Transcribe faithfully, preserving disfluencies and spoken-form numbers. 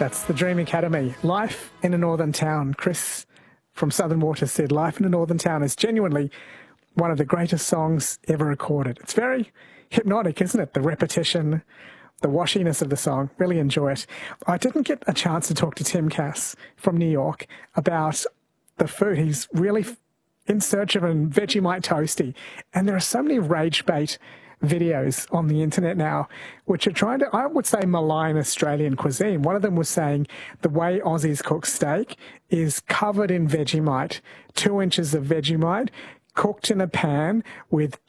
That's the Dream Academy. Life in a Northern Town. Chris from Southern Waters said, Life in a Northern Town is genuinely one of the greatest songs ever recorded. It's very hypnotic, isn't it? The repetition, the washiness of the song. Really enjoy it. I didn't get a chance to talk to Tim Cass from New York about the food. He's really in search of a Vegemite toasty. And there are so many rage bait videos on the internet now which are trying to, I would say, malign Australian cuisine. One of them was saying the way Aussies cook steak is covered in Vegemite, two inches of Vegemite, cooked in a pan with